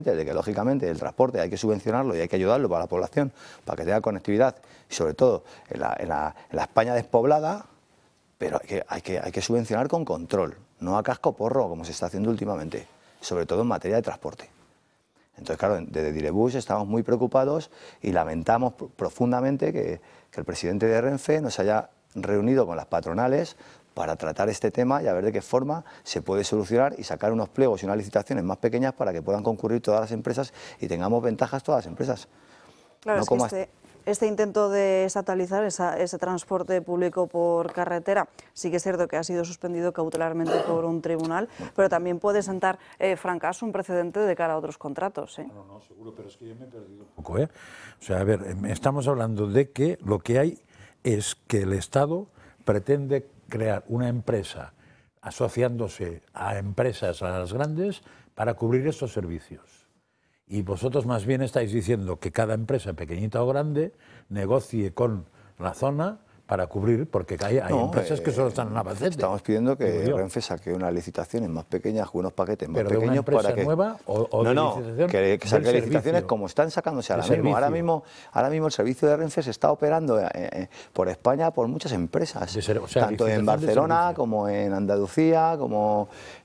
de que lógicamente el transporte hay que subvencionarlo y hay que ayudarlo para la población, para que tenga conectividad, y sobre todo en la España despoblada, pero hay que subvencionar con control, no a casco porro, como se está haciendo últimamente, sobre todo en materia de transporte. Entonces, claro, desde Direbus estamos muy preocupados y lamentamos profundamente que el presidente de Renfe no se haya reunido con las patronales para tratar este tema y a ver de qué forma se puede solucionar y sacar unos pliegos y unas licitaciones más pequeñas para que puedan concurrir todas las empresas y tengamos ventajas todas las empresas. Claro, No es como que este intento de estatalizar ese transporte público por carretera sí que es cierto que ha sido suspendido cautelarmente por un tribunal, pero también puede sentar, fracaso, un precedente de cara a otros contratos. No, seguro, pero es que yo me he perdido un poco. O sea, a ver, estamos hablando de que lo que hay es que el Estado pretende crear una empresa asociándose a empresas, a las grandes, para cubrir estos servicios. Y vosotros más bien estáis diciendo que cada empresa, pequeñita o grande, negocie con la zona para cubrir, porque hay empresas que solo están en Albacete. Estamos pidiendo que Renfe saque unas licitaciones más pequeñas, unos paquetes más pequeños. ¿Pero de una empresa para que nueva o de licitación? Que saque licitaciones como están sacándose ahora mismo. Ahora mismo el servicio de Renfe se está operando por España por muchas empresas, tanto en Barcelona como en Andalucía, como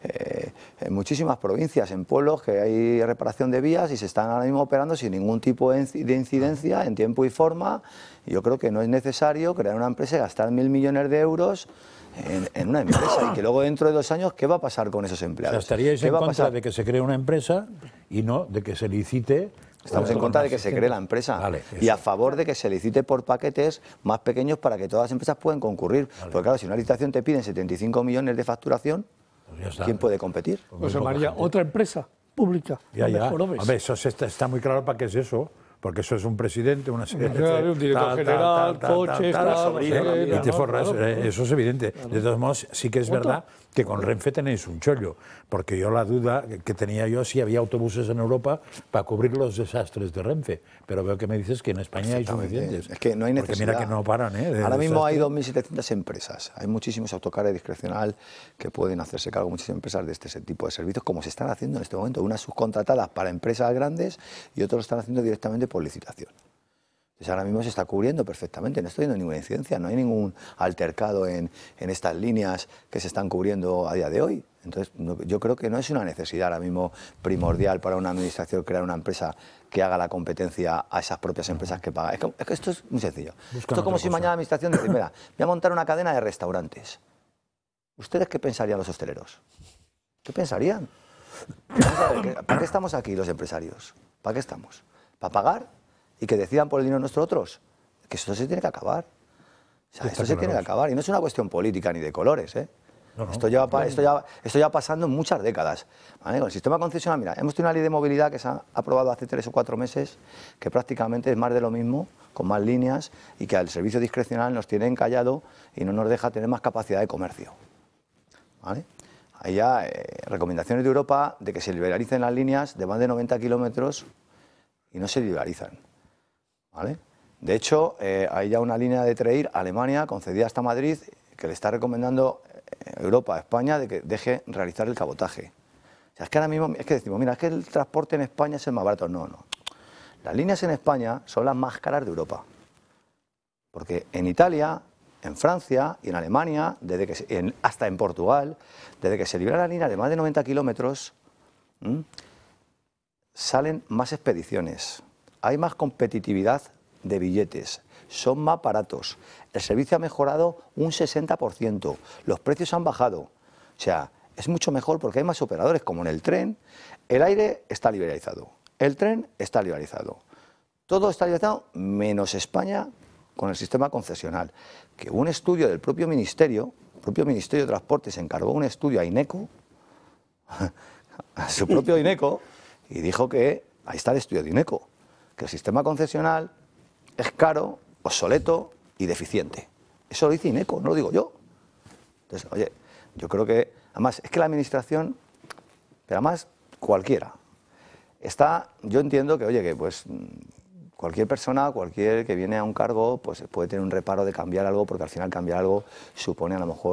en muchísimas provincias, en pueblos que hay reparación de vías y se están ahora mismo operando sin ningún tipo de incidencia, en tiempo y forma. Yo creo que no es necesario crear una empresa y gastar 1.000 millones de euros en una empresa y que luego dentro de 2 años, ¿qué va a pasar con esos empleados? O sea, estaríais en contra de que se cree una empresa y no de que se licite. Estamos en contra de que se cree la empresa y a favor de que se licite por paquetes más pequeños para que todas las empresas puedan concurrir. Porque claro, si una licitación te piden 75 millones de facturación, pues ¿quién puede competir? José María, otra empresa pública. Hombre, eso está muy claro para qué es eso. Porque eso es un presidente, una secretaria, un director general, coches, y te forras, eso es evidente. De todos modos, sí que es verdad que con Renfe tenéis un chollo, porque yo la duda que tenía yo si había autobuses en Europa para cubrir los desastres de Renfe, pero veo que me dices que en España hay suficientes. Es que no hay necesidad. Porque mira que no paran, Ahora mismo hay 2.700 empresas, hay muchísimos autocares discrecional que pueden hacerse cargo, muchísimas empresas de este tipo de servicios, como se están haciendo en este momento, unas subcontratadas para empresas grandes y otros lo están haciendo directamente por licitación. Entonces ahora mismo se está cubriendo perfectamente, no estoy viendo ninguna incidencia, no hay ningún altercado en estas líneas que se están cubriendo a día de hoy. Entonces yo creo que no es una necesidad ahora mismo primordial para una administración crear una empresa que haga la competencia a esas propias empresas que pagan. Es que esto es muy sencillo. Esto es como si mañana la administración dice, mira, voy a montar una cadena de restaurantes. ¿Ustedes qué pensarían los hosteleros? ¿Qué pensarían? ¿Para qué estamos aquí los empresarios? ¿Para qué estamos? ¿Para pagar y que decidan por el dinero nuestros otros? Que esto se tiene que acabar. O sea, esto se tiene que acabar. Y no es una cuestión política ni de colores, ¿eh? Esto ya pasando en muchas décadas. ¿Vale? Con el sistema concesional, mira, hemos tenido una ley de movilidad que se ha aprobado hace 3 o 4 meses, que prácticamente es más de lo mismo, con más líneas, y que al servicio discrecional nos tiene encallado y no nos deja tener más capacidad de comercio. ¿Vale? Hay ya recomendaciones de Europa de que se liberalicen las líneas de más de 90 kilómetros y no se liberalizan. ¿Vale? De hecho, hay ya una línea de Treir, Alemania, concedida hasta Madrid, que le está recomendando Europa a España de que deje realizar el cabotaje. O sea, es que ahora mismo, es que decimos, mira, es que el transporte en España es el más barato. No. Las líneas en España son las más caras de Europa. Porque en Italia, en Francia y en Alemania, hasta en Portugal, desde que se libera la línea de más de 90 kilómetros, salen más expediciones, hay más competitividad de billetes, son más baratos, el servicio ha mejorado un 60%, los precios han bajado, o sea, es mucho mejor porque hay más operadores, como en el tren, el aire está liberalizado, el tren está liberalizado, todo está liberalizado menos España con el sistema concesional, que un estudio del propio Ministerio de Transporte se encargó un estudio a INECO, a su propio INECO, y dijo que, ahí está el estudio de INECO, que el sistema concesional es caro, obsoleto y deficiente. Eso lo dice INECO, no lo digo yo. Entonces, oye, yo creo que, además, es que la administración, pero además cualquiera, yo entiendo que, oye, que pues cualquier persona, cualquier que viene a un cargo, pues puede tener un reparo de cambiar algo, porque al final cambiar algo supone a lo mejor